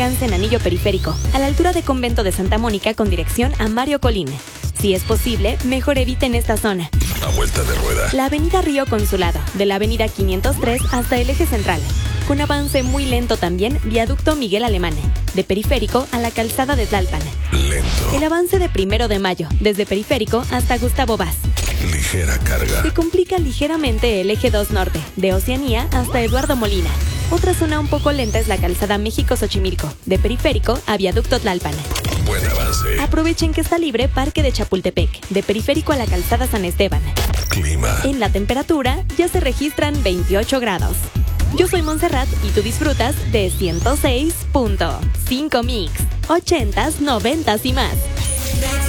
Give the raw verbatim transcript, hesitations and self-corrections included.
alcance en Anillo Periférico, a la altura de Convento de Santa Mónica con dirección a Mario Colín. Si es posible, mejor eviten esta zona. A vuelta de rueda. La avenida Río Consulado, de la avenida quinientos tres hasta el eje central. Con avance muy lento también, viaducto Miguel Alemán, de Periférico a la calzada de Tlalpan. Lento. El avance de Primero de Mayo, desde Periférico hasta Gustavo Vaz. Ligera carga. Se complica ligeramente el eje dos norte, de Oceanía hasta Eduardo Molina. Otra zona un poco lenta es la calzada México-Xochimilco, de Periférico a viaducto Tlalpan. Buen avance. Aprovechen que está libre Parque de Chapultepec, de Periférico a la calzada San Esteban. Clima. En la temperatura ya se registran veintiocho grados. Yo soy Montserrat y tú disfrutas de ciento seis punto cinco Mix, ochentas, noventas y más.